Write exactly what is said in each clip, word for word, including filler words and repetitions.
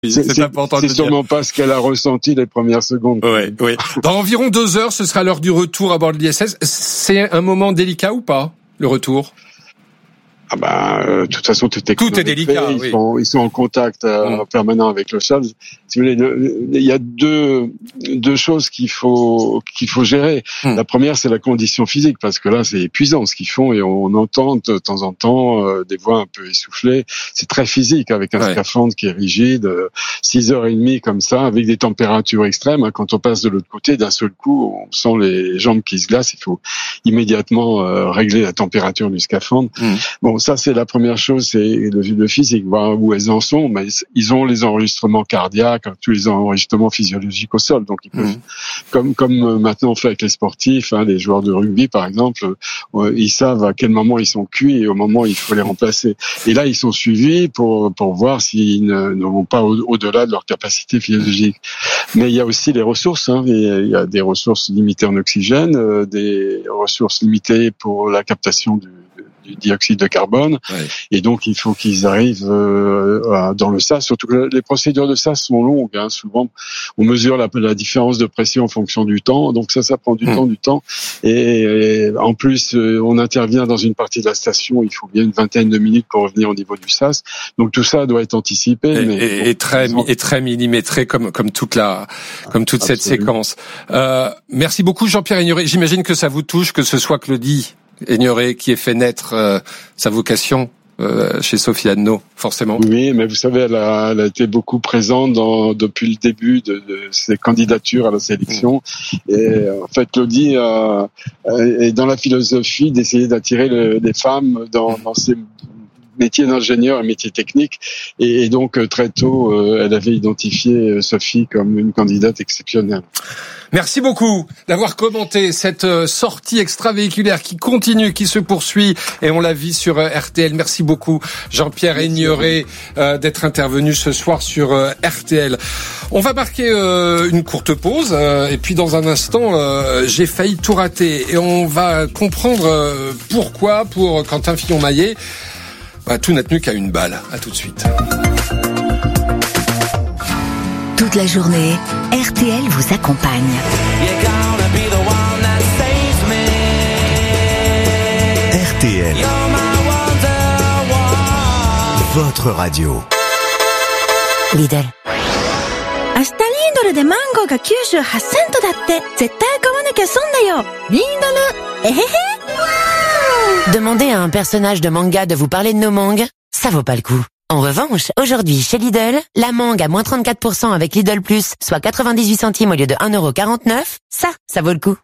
C'est, c'est, important c'est de sûrement dire. pas ce qu'elle a ressenti les premières secondes. Oui, oui. Dans environ deux heures, ce sera l'heure du retour à bord de l'I S S. C'est un moment délicat ou pas, le retour? Ah bah, euh, de toute façon, tout est tout est délicat. Ils oui. sont, ils sont en contact euh, mmh. permanent avec le sol. Si vous voulez, le, il y a deux deux choses qu'il faut qu'il faut gérer. Mmh. La première, c'est la condition physique, parce que là, c'est épuisant ce qu'ils font et on entend de temps en temps euh, des voix un peu essoufflées. C'est très physique avec un ouais. scaphandre qui est rigide, euh, six heures et demie comme ça, avec des températures extrêmes. Hein, quand on passe de l'autre côté, d'un seul coup, on sent les jambes qui se glacent. Il faut immédiatement euh, régler la température du scaphandre. Mmh. Bon. Ça, c'est la première chose, c'est le, le physique, voir où elles en sont. Mais ils ont les enregistrements cardiaques, tous les enregistrements physiologiques au sol. Donc, ils peuvent, mmh. comme comme maintenant on fait avec les sportifs, hein, les joueurs de rugby, par exemple, euh, ils savent à quel moment ils sont cuits et au moment où il faut les remplacer. Et là, ils sont suivis pour pour voir s'ils ne, ne vont pas au, au-delà de leur capacité physiologique. Mais il y a aussi les ressources. Hein. Il y a des ressources limitées en oxygène, euh, des ressources limitées pour la captation du du dioxyde de carbone, ouais. et donc il faut qu'ils arrivent euh, dans le sas. Surtout que les procédures de sas sont longues. Hein. Souvent, on mesure la, la différence de pression en fonction du temps, donc ça, ça prend du mmh. temps, du temps. Et, et en plus, euh, on intervient dans une partie de la station. Il faut bien une vingtaine de minutes pour revenir au niveau du sas. Donc tout ça doit être anticipé. Et, mais et, bon, et très et très millimétré comme comme toute la comme toute Absolument. Cette séquence. Euh, merci beaucoup, Jean-Pierre Aigneré. J'imagine que ça vous touche, que ce soit Claudie Aigneré qui ait fait naître euh, sa vocation euh, chez Sophie Annenault, forcément. Oui, mais vous savez, elle a, elle a été beaucoup présente dans, depuis le début de, de ses candidatures à la sélection. Mmh. Et en fait, Claudie euh, est dans la philosophie d'essayer d'attirer le, les femmes dans, dans ces métier d'ingénieur et métier technique, et, et donc très tôt, euh, elle avait identifié Sophie comme une candidate exceptionnelle. Merci beaucoup d'avoir commenté cette sortie extravéhiculaire qui continue, qui se poursuit, et on la vit sur R T L. Merci beaucoup, Jean-Pierre Aigneré, euh, d'être intervenu ce soir sur euh, R T L. On va marquer euh, une courte pause, euh, et puis dans un instant, euh, j'ai failli tout rater, et on va comprendre euh, pourquoi, pour Quentin Fillon-Maillet, bah, tout n'a tenu qu'à une balle. À tout de suite. Toute la journée, R T L vous accompagne. R T L, votre radio. Lidl. 明日リードルでマンゴーがきゅうじゅうはちセントだって。絶対買わなきゃ損だよ。リードル。えへへ。 Demandez à un personnage de manga de vous parler de nos mangues, ça vaut pas le coup. En revanche, aujourd'hui, chez Lidl, la mangue à moins trente-quatre pour cent avec Lidl Plus, soit quatre-vingt-dix-huit centimes au lieu de un euro quarante-neuf, ça, ça vaut le coup.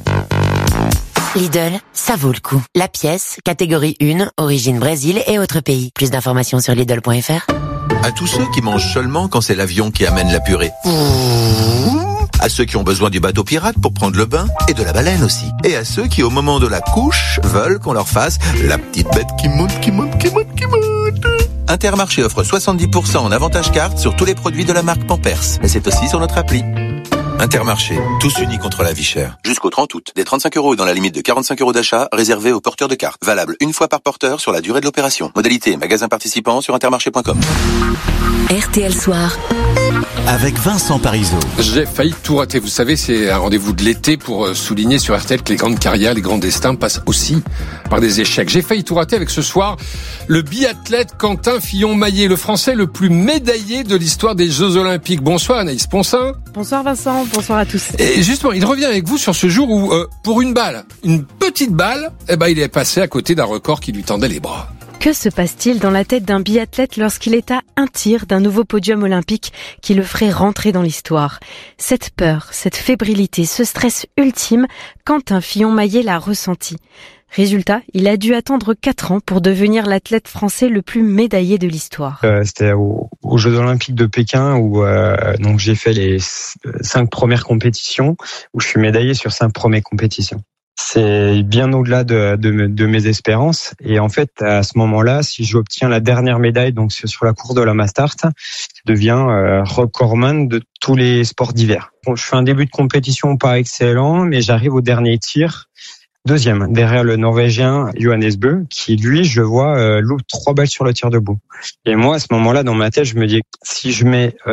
Lidl, ça vaut le coup. La pièce, catégorie un, origine Brésil et autres pays. Plus d'informations sur Lidl point F R. À tous ceux qui mangent seulement quand c'est l'avion qui amène la purée. À ceux qui ont besoin du bateau pirate pour prendre le bain, et de la baleine aussi. Et à ceux qui, au moment de la couche, veulent qu'on leur fasse la petite bête qui monte, qui monte, qui monte, qui monte. Intermarché offre soixante-dix pour cent en avantage carte sur tous les produits de la marque Pampers. Mais c'est aussi sur notre appli. Intermarché, tous unis contre la vie chère. Jusqu'au trente août, des trente-cinq euros dans la limite de quarante-cinq euros d'achat réservés aux porteurs de carte. Valable une fois par porteur sur la durée de l'opération. Modalité magasin participant sur intermarché point com. R T L Soir. Avec Vincent Parisot. J'ai failli tout rater. Vous savez, c'est un rendez-vous de l'été pour souligner sur R T L que les grandes carrières, les grands destins passent aussi par des échecs. J'ai failli tout rater avec ce soir le biathlète Quentin Fillon-Maillet, le Français le plus médaillé de l'histoire des Jeux Olympiques. Bonsoir Anaïs Poncin. Bonsoir Vincent, bonsoir à tous. Et justement, il revient avec vous sur ce jour où, euh, pour une balle, une petite balle, eh ben, il est passé à côté d'un record qui lui tendait les bras. Que se passe-t-il dans la tête d'un biathlète lorsqu'il est à un tir d'un nouveau podium olympique qui le ferait rentrer dans l'histoire? Cette peur, cette fébrilité, ce stress ultime, Quentin Fillon-Maillet l'a ressenti. Résultat, il a dû attendre quatre ans pour devenir l'athlète français le plus médaillé de l'histoire. Euh, c'était au, aux Jeux Olympiques de Pékin où euh, donc j'ai fait les cinq premières compétitions, où je suis médaillé sur cinq premières compétitions. C'est bien au-delà de, de, de mes espérances. Et en fait, à ce moment-là, si j'obtiens la dernière médaille, donc sur la course de la Mastart, je deviens euh, recordman de tous les sports d'hiver. Bon, je fais un début de compétition pas excellent, mais j'arrive au dernier tir deuxième, derrière le Norvégien Johannes Bö, qui lui, je le vois, euh, loupe trois balles sur le tir debout. Et moi, à ce moment-là, dans ma tête, je me dis, si je mets